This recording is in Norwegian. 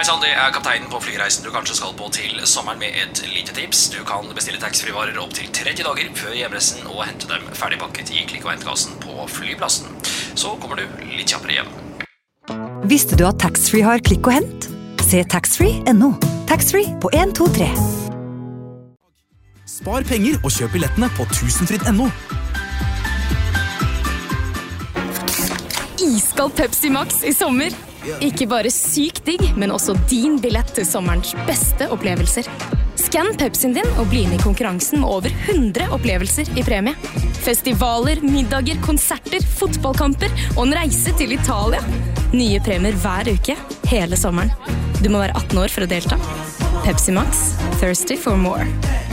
Hei sann, det kapteinen på flyreisen du kanskje skal på til sommeren med et lite tips. Du kan bestille taxfree-varer opp til 30 dager før hjemreisen og hente dem ferdigpakket i klikk- og hentekassen på flyplassen. Så kommer du litt kjappere hjem. Visste du at taxfree har klikk og hent? Se taxfree.no. Taxfree på 1, 2, 3. Spar penger og kjøp billettene på tusenfryd.no. Iskald Pepsi Max i sommer. Ikke bare sykt digg, men også din billett til sommerens beste opplevelser. Skann Pepsien din og bli med i konkurransen med over 100 opplevelser i premie. Festivaler, middager, konserter, fotballkamper og en reise til Italia. Nye premier hver uke, hele sommeren. Du må være 18 år for å delta. Pepsi Max, thirsty for more.